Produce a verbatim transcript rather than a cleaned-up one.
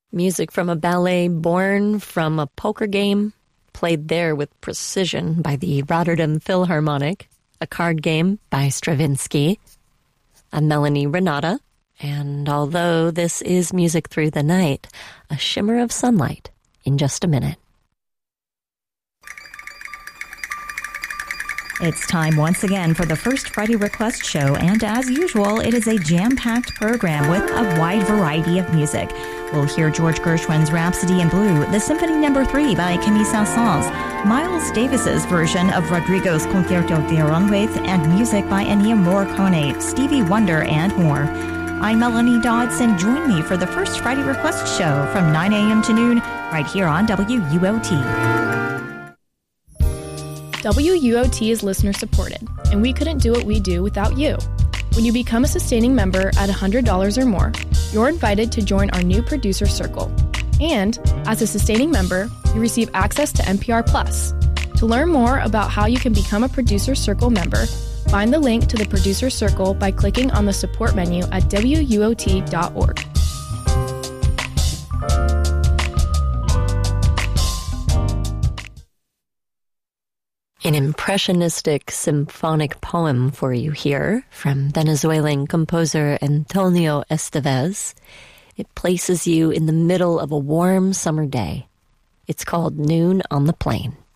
Music from a ballet born from a poker game, played there with precision by the Rotterdam Philharmonic, a card game by Stravinsky, a Melanie Renata, and although this is music through the night, a shimmer of sunlight in just a minute. It's time once again for the First Friday Request Show, and as usual, it is a jam-packed program with a wide variety of music. We'll hear George Gershwin's Rhapsody in Blue, the Symphony Number three by Camille Saint-Saëns, Miles Davis's version of Rodrigo's Concerto de Aranjuez, and music by Ennio Morricone, Stevie Wonder, and more. I'm Melanie Dodson. Join me for the First Friday Request Show from nine a.m. to noon, right here on W U O T. W U O T is listener-supported, and we couldn't do what we do without you. When you become a sustaining member at one hundred dollars or more, you're invited to join our new producer circle. And, as a sustaining member, you receive access to N P R Plus. To learn more about how you can become a producer circle member, find the link to the producer circle by clicking on the support menu at W U O T dot org. An impressionistic symphonic poem for you here from Venezuelan composer Antonio Estevez. It places you in the middle of a warm summer day. It's called Noon on the Plain.